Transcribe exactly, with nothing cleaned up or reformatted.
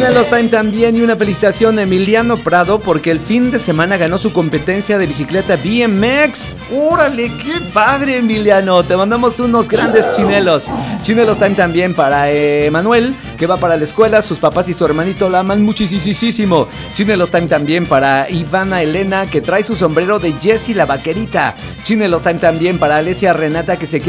Chinelos Time también, y una felicitación a Emiliano Prado porque el fin de semana ganó su competencia de bicicleta B M X. ¡Órale, qué padre, Emiliano! Te mandamos unos grandes chinelos. Chinelos Time también para eh, Manuel, que va para la escuela. Sus papás y su hermanito la aman muchísimo. Chinelos Time también para Ivana Elena, que trae su sombrero de Jessie la vaquerita. Chinelos Time también para Alesia Renata, que se quiere